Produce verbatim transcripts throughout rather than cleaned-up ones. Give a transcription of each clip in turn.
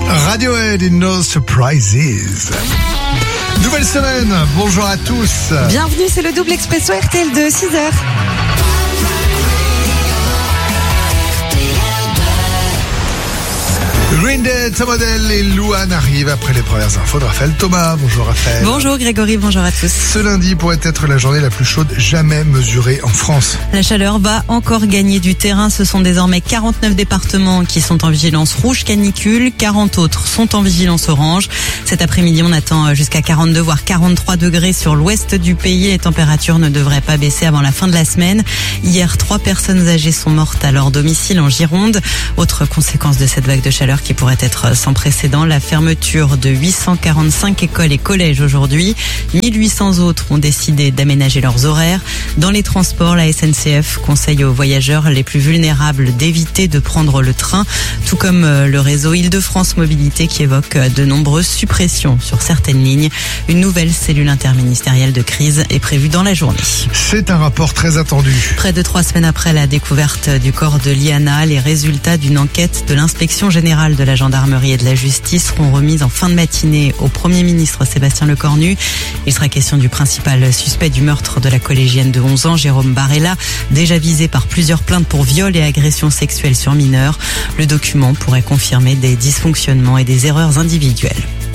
Radiohead in No Surprises. Nouvelle semaine, bonjour à tous. Bienvenue, c'est le double expresso R T L de six heures. Green Day, Tom Odell et Louane arrivent après les premières infos de Raphaël Thomas. Bonjour Raphaël. Bonjour Grégory, bonjour à tous. Ce lundi pourrait être la journée la plus chaude jamais mesurée en France. La chaleur va encore gagner du terrain. Ce sont désormais quarante-neuf départements qui sont en vigilance rouge canicule. quarante autres sont en vigilance orange. Cet après-midi, on attend jusqu'à quarante-deux voire quarante-trois degrés sur l'ouest du pays. Les températures ne devraient pas baisser avant la fin de la semaine. Hier, trois personnes âgées sont mortes à leur domicile en Gironde. Autre conséquence de cette vague de chaleur qui pourrait être sans précédent, la fermeture de huit cent quarante-cinq écoles et collèges aujourd'hui. mille huit cents autres ont décidé d'aménager leurs horaires. Dans les transports, la S N C F conseille aux voyageurs les plus vulnérables d'éviter de prendre le train, tout comme le réseau Île-de-France Mobilité qui évoque de nombreuses suppressions sur certaines lignes. Une nouvelle cellule interministérielle de crise est prévue dans la journée. C'est un rapport très attendu. Près de trois semaines après la découverte du corps de Liana, les résultats d'une enquête de l'inspection générale de la gendarmerie et de la justice seront remis en fin de matinée au Premier ministre Sébastien Lecornu. Il sera question du principal suspect du meurtre de la collégienne de onze ans, Jérôme Barella, déjà visé par plusieurs plaintes pour viol et agression sexuelle sur mineurs. Le document pourrait confirmer des dysfonctionnements et des erreurs individuelles.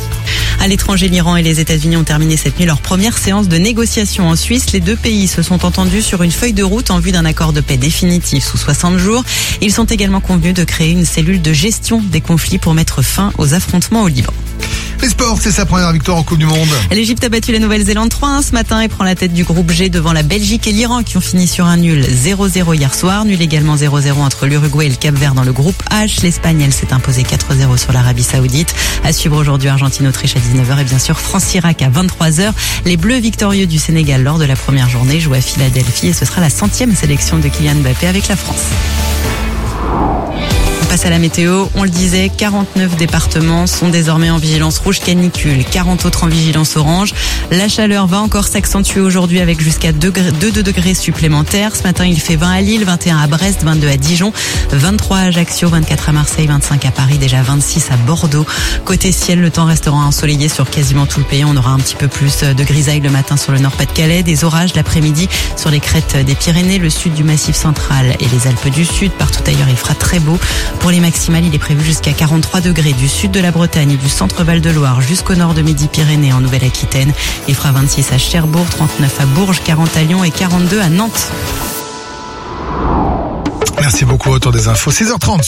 À l'étranger, l'Iran et les États-Unis ont terminé cette nuit leur première séance de négociation en Suisse. Les deux pays se sont entendus sur une feuille de route en vue d'un accord de paix définitif sous soixante jours. Ils sont également convenus de créer une cellule de gestion des conflits pour mettre fin aux affrontements au Liban. Les sports, c'est sa première victoire en Coupe du Monde. L'Égypte a battu la Nouvelle-Zélande trois un ce matin et prend la tête du groupe G devant la Belgique et l'Iran qui ont fini sur un nul zéro zéro hier soir. Nul également zéro zéro entre l'Uruguay et le Cap-Vert dans le groupe H. L'Espagne, elle s'est imposée quatre zéro sur l'Arabie Saoudite. À suivre aujourd'hui Argentine-Autriche à dix-neuf heures et bien sûr France-Irak à vingt-trois heures. Les Bleus victorieux du Sénégal lors de la première journée jouent à Philadelphie et ce sera la centième sélection de Kylian Mbappé avec la France. Face à la météo, on le disait, quarante-neuf départements sont désormais en vigilance rouge canicule, quarante autres en vigilance orange. La chaleur va encore s'accentuer aujourd'hui avec jusqu'à deux degrés supplémentaires. Ce matin, il fait vingt à Lille, vingt et un à Brest, vingt-deux à Dijon, vingt-trois à Ajaccio, vingt-quatre à Marseille, vingt-cinq à Paris, déjà vingt-six à Bordeaux. Côté ciel, le temps restera ensoleillé sur quasiment tout le pays. On aura un petit peu plus de grisaille le matin sur le Nord-Pas-de-Calais, des orages l'après-midi sur les crêtes des Pyrénées, le sud du Massif central et les Alpes du Sud. Partout ailleurs, il fera très beau. Pour les maximales, il est prévu jusqu'à quarante-trois degrés du sud de la Bretagne et du centre Val-de-Loire jusqu'au nord de Midi-Pyrénées en Nouvelle-Aquitaine. Il fera vingt-six à Cherbourg, trente-neuf à Bourges, quarante à Lyon et quarante-deux à Nantes. Merci beaucoup, autour des infos, seize heures trente.